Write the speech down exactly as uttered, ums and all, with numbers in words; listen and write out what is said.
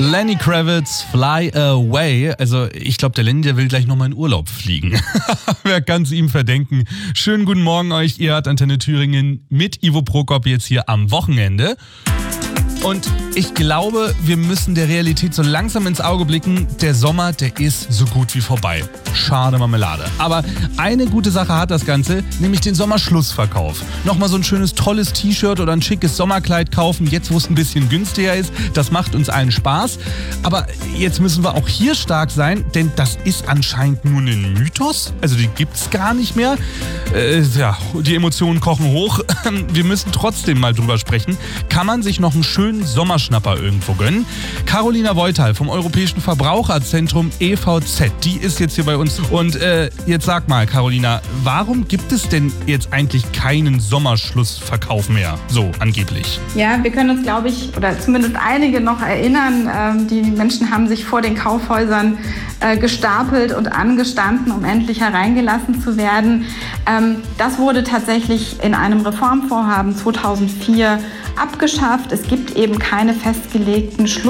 Lenny Kravitz, Fly Away. Also ich glaube, der Lenny, der will gleich nochmal in Urlaub fliegen. Wer kann es ihm verdenken? Schönen guten Morgen euch. Ihr hört Antenne Thüringen mit Ivo Prokop jetzt hier am Wochenende. Und ich glaube, wir müssen der Realität so langsam ins Auge blicken. Der Sommer, der ist so gut wie vorbei. Schade Marmelade. Aber eine gute Sache hat das Ganze, nämlich den Sommerschlussverkauf. Nochmal so ein schönes, tolles T-Shirt oder ein schickes Sommerkleid kaufen, jetzt wo es ein bisschen günstiger ist. Das macht uns allen Spaß. Aber jetzt müssen wir auch hier stark sein, denn das ist anscheinend nur ein Mythos. Also die gibt's gar nicht mehr. Äh, ja, die Emotionen kochen hoch. Wir müssen trotzdem mal drüber sprechen. Kann man sich noch einen schönen Sommerschnapper irgendwo gönnen? Carolina Voital vom Europäischen Verbraucherzentrum E V Z, die ist jetzt hier bei uns. Und äh, jetzt sag mal, Carolina, warum gibt es denn jetzt eigentlich keinen Sommerschlussverkauf mehr, so angeblich? Ja, wir können uns, glaube ich, oder zumindest einige noch erinnern, ähm, die Menschen haben sich vor den Kaufhäusern äh, gestapelt und angestanden, um endlich hereingelassen zu werden. Ähm, das wurde tatsächlich in einem Reformvorhaben zweitausendvier abgeschafft. Es gibt eben keine festgelegten Schluss